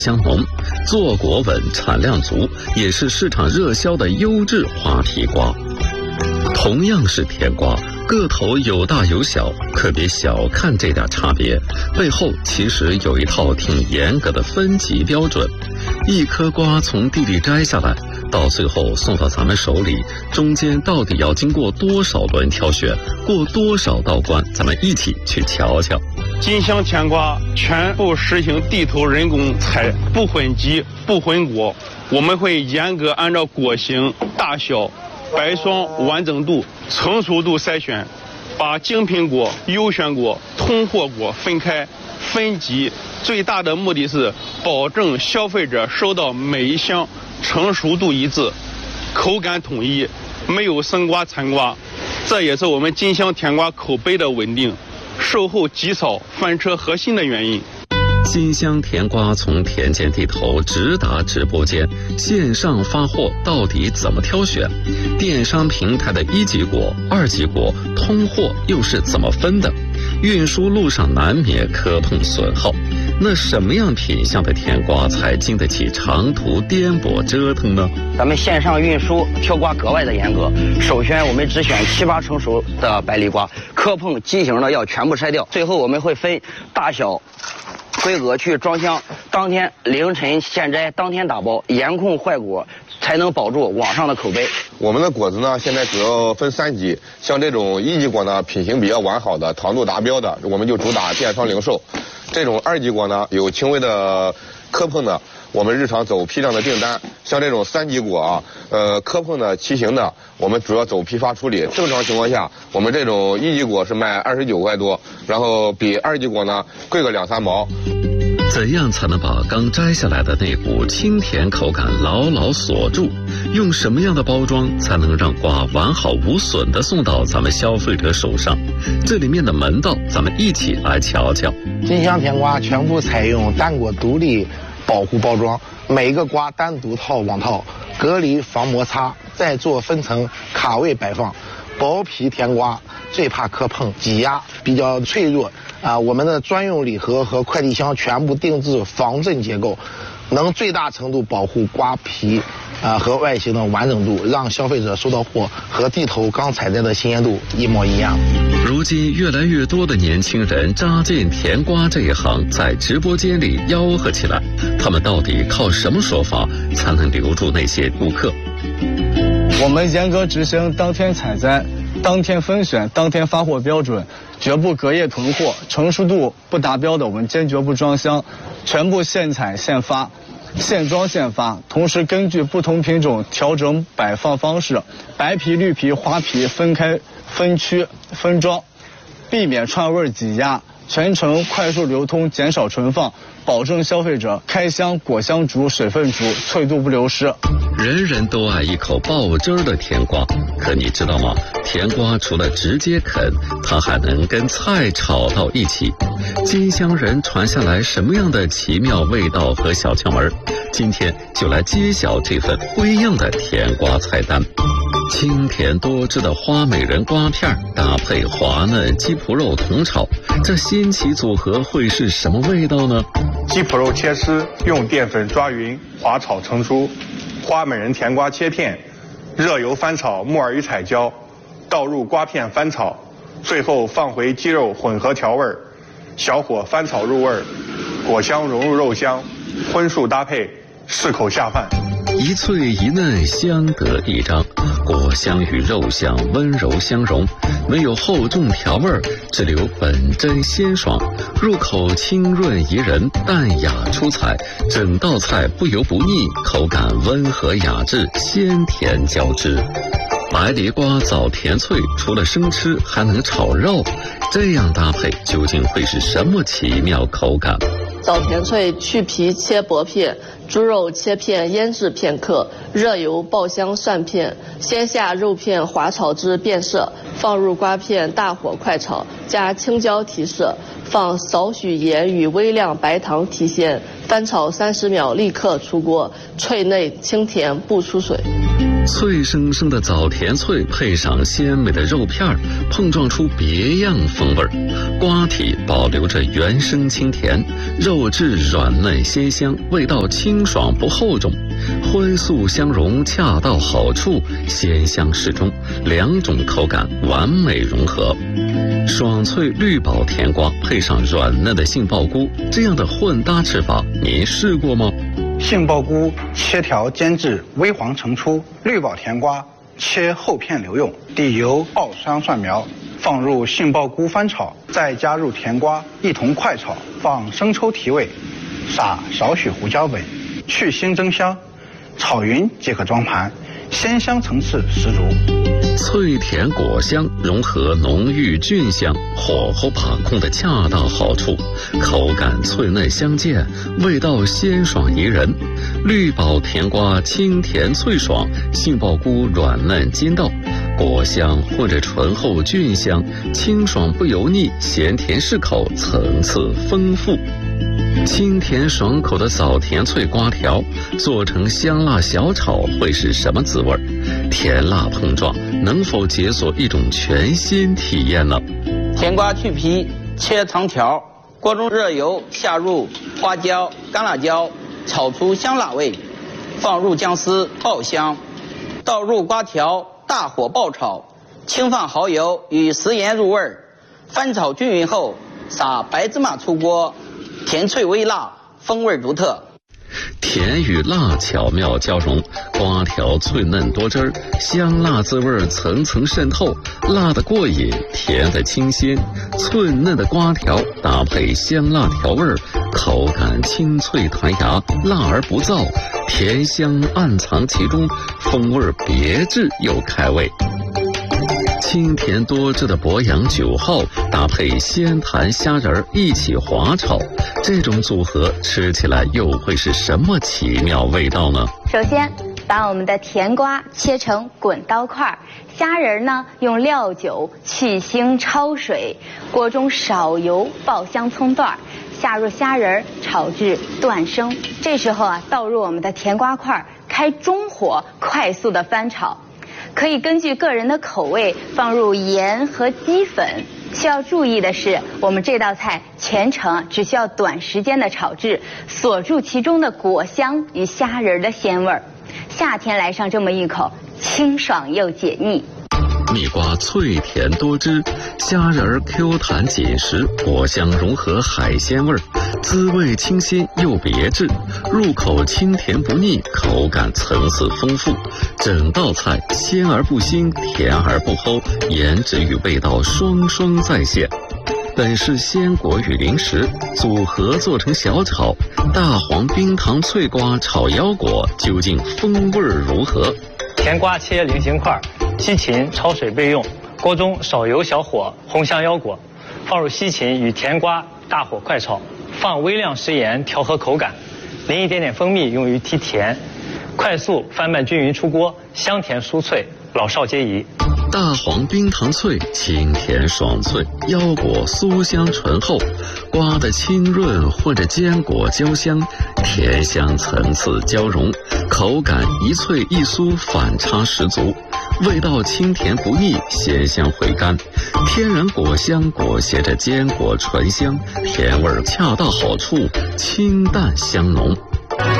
香浓，做果稳，产量足，也是市场热销的优质花皮瓜。同样是甜瓜，个头有大有小，可别小看这点差别，背后其实有一套挺严格的分级标准。一颗瓜从地里摘下来，到最后送到咱们手里，中间到底要经过多少轮挑选，过多少道关，咱们一起去瞧瞧。 金香甜瓜全部实行地头人工采，不混集不混果，我们会严格按照果形、大小、白霜、完整度、成熟度筛选，把精品果、优选果、通货果分开分级，最大的目的是保证消费者收到每一箱成熟度一致，口感统一，没有生瓜残瓜，这也是我们金香甜瓜口碑的稳定，售后极少翻车核心的原因。 金香甜瓜从田间地头直达直播间，线上发货到底怎么挑选？电商平台的1级果、2级果、通货又是怎么分的？运输路上难免磕碰损耗，那什么样品相的甜瓜才经得起长途颠簸折腾呢？ 咱们线上运输挑瓜格外的严格，首先我们只选7、8成熟的白梨瓜，磕碰畸形的要全部筛掉，最后我们会分大小规格去装箱，当天凌晨现摘，当天打包，严控坏果，才能保住网上的口碑。 我们的果子呢，现在主要分3级，像这种1级果呢，品行比较完好的，糖度达标的，我们就主打电商零售。这种2级果呢，有轻微的磕碰的，我们日常走批量的订单。像这种3级果啊，磕碰的畸形的，我们主要走批发处理。正常情况下，我们这种1级果是卖29块多，然后比2级果呢贵个2、3毛。 怎样才能把刚摘下来的那股清甜口感牢牢锁住？用什么样的包装才能让瓜完好无损地送到咱们消费者手上？这里面的门道，咱们一起来瞧瞧。 金香甜瓜全部采用单果独立保护包装，每个瓜单独套网套，隔离防摩擦，再做分层卡位摆放。薄皮甜瓜最怕磕碰挤压，比较脆弱我们的专用礼盒和快递箱全部定制防震结构，能最大程度保护瓜皮和外形的完整度，让消费者收到货和地头刚采摘的新鲜度一模一样。 如今越来越多的年轻人扎进甜瓜这一行，在直播间里吆喝起来，他们到底靠什么手法才能留住那些顾客？ 我们严格执行当天采摘、当天分选、当天发货标准，绝不隔夜囤货，成熟度不达标的我们坚决不装箱，全部现采现发，现装现发，同时根据不同品种调整摆放方式，白皮、绿皮、花皮分开分区分装，避免串味挤压，全程快速流通，减少存放，保证消费者开箱果香足、水分足、脆度不流失。 人人都爱一口爆汁儿的甜瓜，可你知道吗？甜瓜除了直接啃，它还能跟菜炒到一起。金香人传下来什么样的奇妙味道和小窍门？今天就来揭晓这份不一样的甜瓜菜单。清甜多汁的花美人瓜片搭配滑嫩鸡脯肉同炒，这新奇组合会是什么味道呢？ 鸡脯肉切丝，用淀粉抓匀，滑炒成酥。花美人甜瓜切片，热油翻炒木耳与彩椒，倒入瓜片翻炒，最后放回鸡肉混合调味，小火翻炒入味，果香融入肉香，荤素搭配，适口下饭。 一脆一嫩，相得益彰，果香与肉香温柔相融，没有厚重调味，只留本真鲜爽，入口清润宜人，淡雅出彩，整道菜不油不腻，口感温和雅致，鲜甜交织。白梨瓜枣甜脆，除了生吃还能炒肉，这样搭配究竟会是什么奇妙口感？ 枣甜脆去皮切薄片，猪肉切片腌制片刻，热油爆香蒜片，先下肉片滑炒至变色，放入瓜片大火快炒，加青椒提色，放少许盐与微量白糖提鲜， 翻炒30秒，立刻出锅，脆内清甜不出水。 脆生生的枣甜脆配上鲜美的肉片儿，碰撞出别样风味儿。瓜体保留着原生清甜，肉质软嫩鲜香，味道清爽不厚重，荤素相融，恰到好处，鲜香适中，两种口感完美融合。爽脆绿宝甜瓜配上软嫩的杏鲍菇，这样的混搭吃法您试过吗？ 杏鲍菇切条煎至微黄呈出，绿宝甜瓜切厚片留用，底油爆香蒜苗，放入杏鲍菇翻炒，再加入甜瓜一同快炒，放生抽提味，撒少许胡椒粉，去腥增香，炒匀即可装盘，鲜香层次十足。 脆甜果香融合浓郁菌香，火候把控的恰到好处，口感脆嫩相间，味道鲜爽宜人。绿宝甜瓜清甜脆爽，杏鲍菇软嫩筋道，果香混着醇厚菌香，清爽不油腻，咸甜适口，层次丰富。清甜爽口的枣甜脆瓜条做成香辣小炒会是什么滋味？甜辣碰撞能否解锁一种全新体验呢？ 甜瓜去皮切长条，锅中热油下入花椒、干辣椒，炒出香辣味，放入姜丝爆香，倒入瓜条，大火爆炒，轻放蚝油与食盐入味，翻炒均匀后撒白芝麻出锅，甜脆微辣，风味独特。 甜与辣巧妙交融，瓜条脆嫩多汁儿，香辣滋味层层渗透，辣的过瘾，甜的清新。脆嫩的瓜条搭配香辣调味，口感清脆弹牙，辣而不燥，甜香暗藏其中，风味别致又开胃。清甜多汁的博洋9号搭配鲜弹虾仁一起滑炒，这种组合吃起来又会是什么奇妙味道呢？ 首先把我们的甜瓜切成滚刀块，虾仁呢用料酒去腥焯水，锅中少油爆香葱段，下入虾仁炒至断生，这时候倒入我们的甜瓜块，开中火快速的翻炒。可以根据个人的口味放入盐和鸡粉。需要注意的是，我们这道菜全程只需要短时间的炒制，锁住其中的果香与虾仁的鲜味儿。夏天来上这么一口，清爽又解腻。 蜜瓜脆甜多汁，虾仁 Q 弹紧实，果香融合海鲜味，滋味清新又别致，入口清甜不腻，口感层次丰富。整道菜鲜而不腥，甜而不齁，颜值与味道双双在线。本是鲜果与零食组合做成小炒，大黄冰糖脆瓜炒腰果，究竟风味如何？ 甜瓜切菱形块，西芹焯水备用。锅中少油小火烘香腰果，放入西芹与甜瓜，大火快炒，放微量食盐调和口感，淋一点点蜂蜜用于提甜，快速翻拌均匀出锅，香甜酥脆，老少皆宜。 大黄冰糖脆，清甜爽脆，腰果酥香醇厚，瓜的清润混着坚果焦香，甜香层次交融，口感一脆一酥，反差十足，味道清甜不腻，鲜香回甘，天然果香裹挟着坚果醇香，甜味恰到好处，清淡香浓。